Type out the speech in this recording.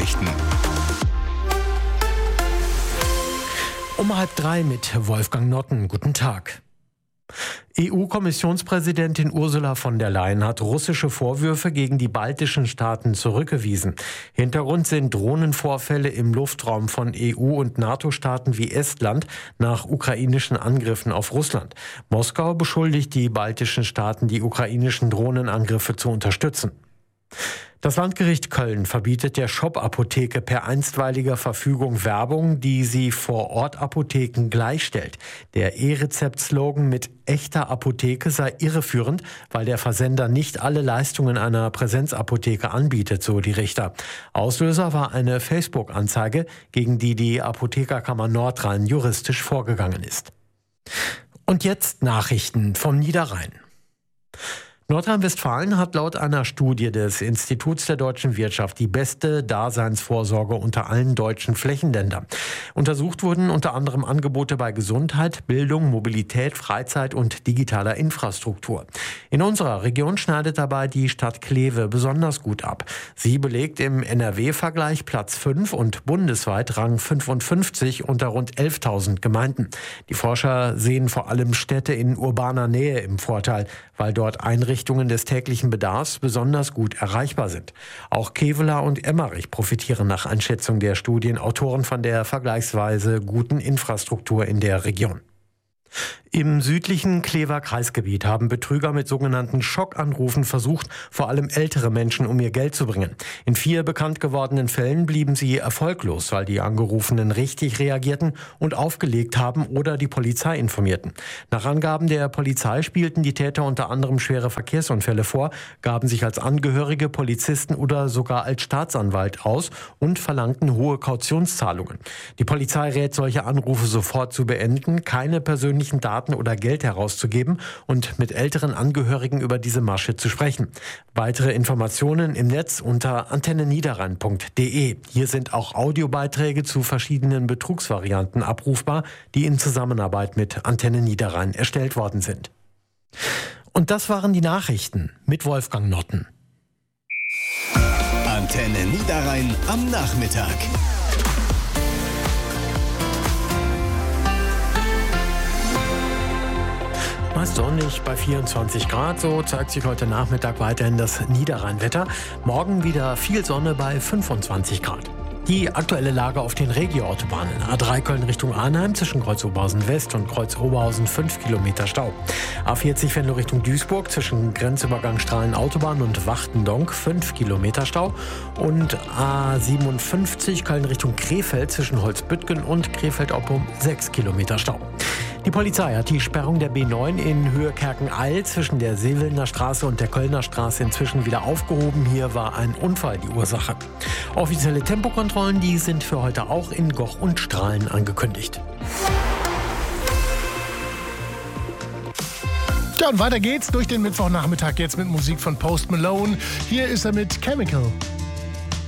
Nachrichten. Um 2:30 mit Wolfgang Notten. Guten Tag. EU-Kommissionspräsidentin Ursula von der Leyen hat russische Vorwürfe gegen die baltischen Staaten zurückgewiesen. Hintergrund sind Drohnenvorfälle im Luftraum von EU- und NATO-Staaten wie Estland nach ukrainischen Angriffen auf Russland. Moskau beschuldigt die baltischen Staaten, die ukrainischen Drohnenangriffe zu unterstützen. Das Landgericht Köln verbietet der Shop-Apotheke per einstweiliger Verfügung Werbung, die sie Vor-Ort-Apotheken gleichstellt. Der E-Rezept-Slogan mit echter Apotheke sei irreführend, weil der Versender nicht alle Leistungen einer Präsenzapotheke anbietet, so die Richter. Auslöser war eine Facebook-Anzeige, gegen die die Apothekerkammer Nordrhein juristisch vorgegangen ist. Und jetzt Nachrichten vom Niederrhein. Nordrhein-Westfalen hat laut einer Studie des Instituts der deutschen Wirtschaft die beste Daseinsvorsorge unter allen deutschen Flächenländern. Untersucht wurden unter anderem Angebote bei Gesundheit, Bildung, Mobilität, Freizeit und digitaler Infrastruktur. In unserer Region schneidet dabei die Stadt Kleve besonders gut ab. Sie belegt im NRW-Vergleich Platz 5 und bundesweit Rang 55 unter rund 11.000 Gemeinden. Die Forscher sehen vor allem Städte in urbaner Nähe im Vorteil, weil dort Einrichtungen des täglichen Bedarfs besonders gut erreichbar sind. Auch Kevela und Emmerich profitieren nach Einschätzung der Studienautoren von der vergleichsweise guten Infrastruktur in der Region. Im südlichen Klever Kreisgebiet haben Betrüger mit sogenannten Schockanrufen versucht, vor allem ältere Menschen um ihr Geld zu bringen. In 4 bekannt gewordenen Fällen blieben sie erfolglos, weil die Angerufenen richtig reagierten und aufgelegt haben oder die Polizei informierten. Nach Angaben der Polizei spielten die Täter unter anderem schwere Verkehrsunfälle vor, gaben sich als Angehörige, Polizisten oder sogar als Staatsanwalt aus und verlangten hohe Kautionszahlungen. Die Polizei rät, solche Anrufe sofort zu beenden, keine persönlichen Daten oder Geld herauszugeben und mit älteren Angehörigen über diese Masche zu sprechen. Weitere Informationen im Netz unter antenneniederrhein.de. Hier sind auch Audiobeiträge zu verschiedenen Betrugsvarianten abrufbar, die in Zusammenarbeit mit Antenne Niederrhein erstellt worden sind. Und das waren die Nachrichten mit Wolfgang Notten. Antenne Niederrhein am Nachmittag. Meist sonnig bei 24 Grad, so zeigt sich heute Nachmittag weiterhin das Niederrheinwetter. Morgen wieder viel Sonne bei 25 Grad. Die aktuelle Lage auf den Regioautobahnen. A3 Köln Richtung Arnheim zwischen Kreuz Oberhausen West und Kreuz Oberhausen 5 Kilometer Stau. A40 Venlo Richtung Duisburg zwischen Grenzübergang Strahlen-Autobahn und Wachtendonk 5 Kilometer Stau. Und A57 Köln Richtung Krefeld zwischen Holzbüttgen und Krefeld-Oppum 6 Kilometer Stau. Die Polizei hat die Sperrung der B9 in Höhe Kerken-All zwischen der Seelwildener Straße und der Kölner Straße inzwischen wieder aufgehoben. Hier war ein Unfall die Ursache. Offizielle Tempokontrollen, die sind für heute auch in Goch und Strahlen angekündigt. Ja, und weiter geht's durch den Mittwochnachmittag jetzt mit Musik von Post Malone. Hier ist er mit Chemical.